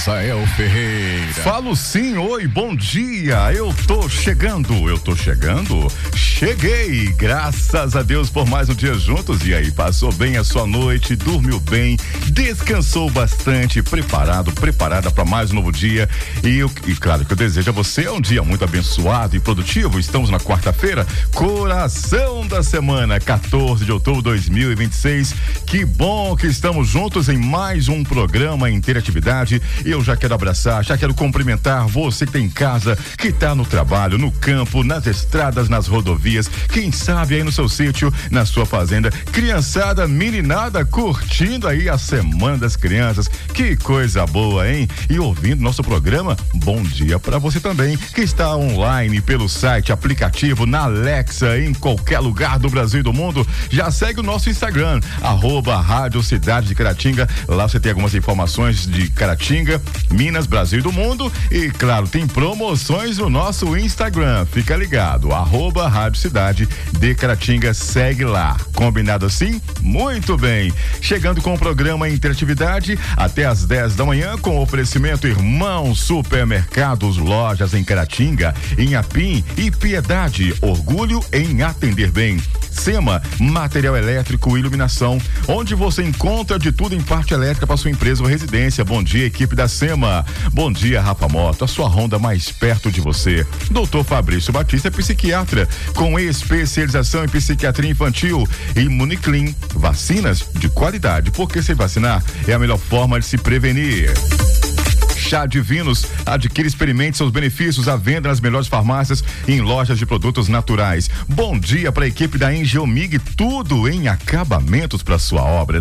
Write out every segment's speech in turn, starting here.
Israel Ferreira. Falo sim, oi, bom dia, eu tô chegando. Cheguei, graças a Deus por mais um dia juntos. E aí, passou bem a sua noite, dormiu bem, descansou bastante, preparada para mais um novo dia. E claro que eu desejo a você um dia muito abençoado e produtivo. Estamos na quarta-feira, coração da semana, 14 de outubro de 2026. Que bom que estamos juntos em mais um programa Interatividade. Eu já quero abraçar, já quero cumprimentar você que tem em casa, que tá no trabalho, no campo, nas estradas, nas rodovias, quem sabe aí no seu sítio, na sua fazenda, criançada, meninada, curtindo aí a Semana das Crianças. Que coisa boa, hein? E ouvindo nosso programa, bom dia pra você também, que está online pelo site, aplicativo, na Alexa, em qualquer lugar do Brasil e do mundo. Já segue o nosso Instagram, @Rádio Cidade de Caratinga. Lá você tem algumas informações de Caratinga, Minas, Brasil e do mundo. E claro, tem promoções no nosso Instagram. Fica ligado, @Rádio Cidade de Caratinga. Segue lá. Combinado assim? Muito bem. Chegando com o programa Interatividade até às 10 da manhã, com oferecimento Irmão Supermercados, lojas em Caratinga, em Apim e Piedade. Orgulho em atender bem. SEMA, material elétrico e iluminação, onde você encontra de tudo em parte elétrica para sua empresa ou residência. Bom dia, equipe da SEMA. Bom dia, Rafa Moto, a sua Honda mais perto de você. Doutor Fabrício Batista, psiquiatra, com especialização em psiquiatria infantil. Imuniclin, vacinas de qualidade, porque se vacinar é a melhor forma de se prevenir. Chá Divinos, adquira e experimente seus benefícios à venda nas melhores farmácias e em lojas de produtos naturais. Bom dia para a equipe da Engeomig, tudo em acabamentos para sua obra.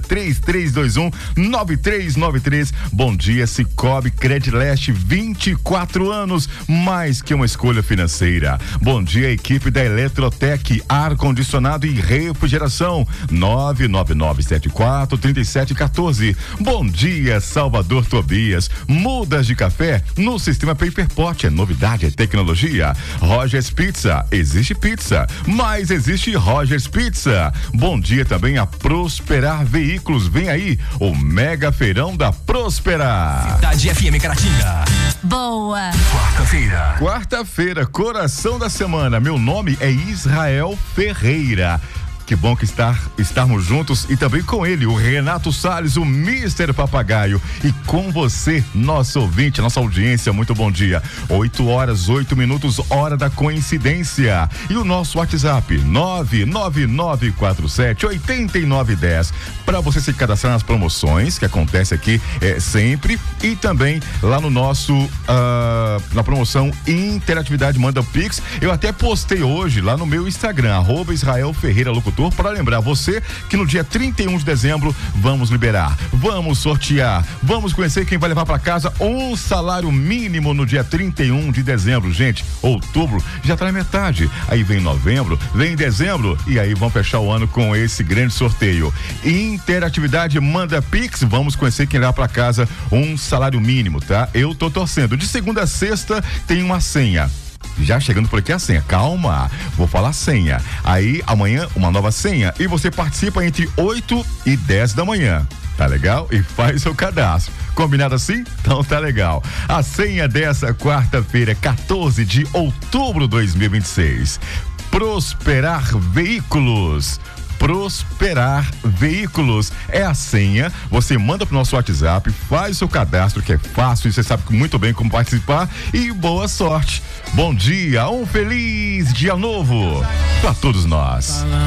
3321-9393. Bom dia, Cicobi Credileste, 24 anos, mais que uma escolha financeira. Bom dia, equipe da Eletrotec, ar-condicionado e refrigeração, 99974-3714. Bom dia, Salvador Tobias, mudas de café no sistema Paperpot, é novidade, é tecnologia. Rogers Pizza, existe pizza, mas existe Rogers Pizza. Bom dia também a Prosperar Veículos, vem aí o mega feirão da Prosperar. Cidade FM Caratinga. Boa. Quarta-feira, coração da semana. Meu nome é Israel Ferreira. Que bom que estarmos juntos e também com ele, o Renato Salles, o Mister Papagaio, e com você, nosso ouvinte, nossa audiência, muito bom dia. 8h08, hora da coincidência. E o nosso WhatsApp, 99947-8910, para você se cadastrar nas promoções que acontece aqui sempre, e também lá no nosso na promoção Interatividade Manda Pix. Eu até postei hoje lá no meu Instagram, @Israel Ferreira Locutor, para lembrar você que no dia 31 de dezembro vamos liberar, vamos sortear, vamos conhecer quem vai levar para casa um salário mínimo no dia 31 de dezembro. Gente, outubro já tá na metade, aí vem novembro, vem dezembro, e aí vamos fechar o ano com esse grande sorteio. Interatividade Manda Pix, vamos conhecer quem leva para casa um salário mínimo, tá? Eu tô torcendo. De segunda a sexta tem uma senha. Já chegando por aqui a senha, calma, vou falar a senha. Aí amanhã uma nova senha e você participa entre 8 e 10 da manhã. Tá legal? E faz seu cadastro. Combinado assim? Então tá legal. A senha dessa quarta-feira, 14 de outubro de 2026. Prosperar Veículos. Prosperar Veículos é a senha. Você manda pro nosso WhatsApp, faz o seu cadastro, que é fácil, e você sabe muito bem como participar, e boa sorte. Bom dia, um feliz dia novo para todos nós.